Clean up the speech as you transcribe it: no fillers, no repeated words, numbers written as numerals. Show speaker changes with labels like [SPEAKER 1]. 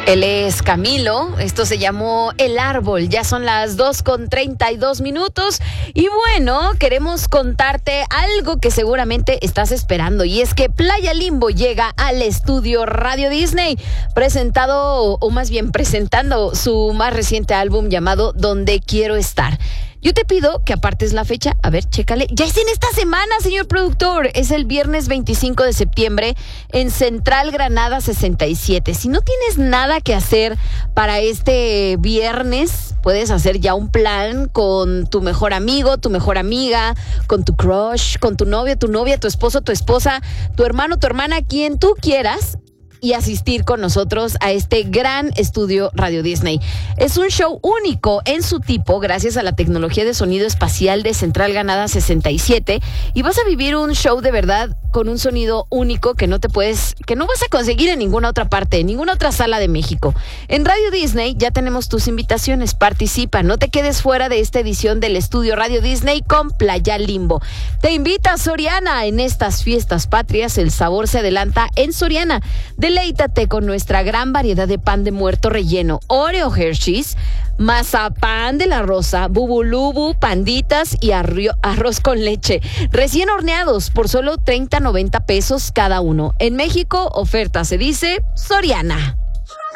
[SPEAKER 1] Él es Camilo, esto se llamó El Árbol, ya son las 2:32 y bueno, queremos contarte algo que seguramente estás esperando y es que Playa Limbo llega al estudio Radio Disney, presentando su más reciente álbum llamado Donde Quiero Estar. Yo te pido que apartes la fecha. A ver, chécale. Ya es en esta semana, señor productor. Es el viernes 25 de septiembre en Central Granada 67. Si no tienes nada que hacer para este viernes, puedes hacer ya un plan con tu mejor amigo, tu mejor amiga, con tu crush, con tu novio, tu novia, tu esposo, tu esposa, tu hermano, tu hermana, quien tú quieras, y asistir con nosotros a este gran estudio Radio Disney. Es un show único en su tipo gracias a la tecnología de sonido espacial de Central Granada 67 y vas a vivir un show de verdad con un sonido único que no vas a conseguir en ninguna otra parte, en ninguna otra sala de México. En Radio Disney ya tenemos tus invitaciones, participa, no te quedes fuera de esta edición del estudio Radio Disney con Playa Limbo. Te invita Soriana, en estas fiestas patrias el sabor se adelanta en Soriana. Deleítate con nuestra gran variedad de pan de muerto relleno, Oreo Hershey's, mazapán de la Rosa, bubulubu, panditas y arroz con leche, recién horneados por solo $30.90 cada uno. En México, oferta se dice Soriana.